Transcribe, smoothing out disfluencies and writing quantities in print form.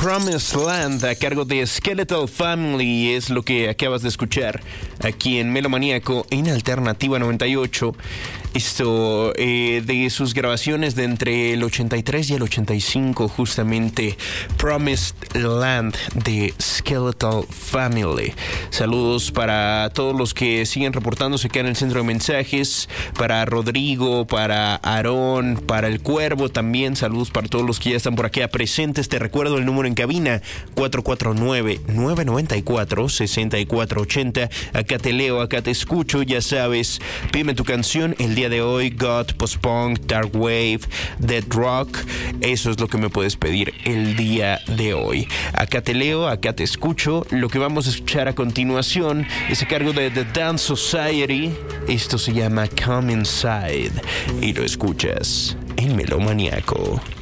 Promised Land a cargo de Skeletal Family es lo que acabas de escuchar aquí en Melomaníaco en Alternativa 98. Esto de sus grabaciones de entre el 83 y el 85, justamente Promised Land de Skeletal Family. Saludos para todos los que siguen reportándose acá en el centro de mensajes, para Rodrigo, para Aarón, para el Cuervo también. Saludos para todos los que ya están por acá presentes. Te recuerdo el número en cabina, 449-994-6480. Acá te leo, acá te escucho, ya sabes. Pídeme tu canción el día de hoy, God, Post-Punk, Dark Wave, Dead Rock. Eso es lo que me puedes pedir el día de hoy. Acá te leo, acá te escucho. Lo que vamos a escuchar a continuación es a cargo de The Dance Society. Esto se llama Come Inside y lo escuchas en Melomaníaco.